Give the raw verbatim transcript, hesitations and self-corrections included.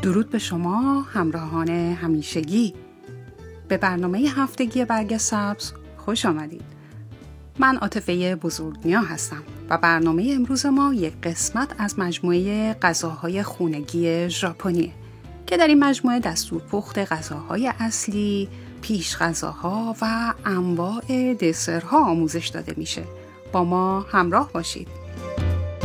درود به شما همراهان همیشگی. به برنامه هفتگی برگ سبز خوش آمدید. من عاطفه بزرگنیا هستم و برنامه امروز ما یک قسمت از مجموعه غذاهای خونگی ژاپنیه که در این مجموعه دستورپخت غذاهای اصلی، پیش غذاها و انواع دسرها آموزش داده میشه. با ما همراه باشید.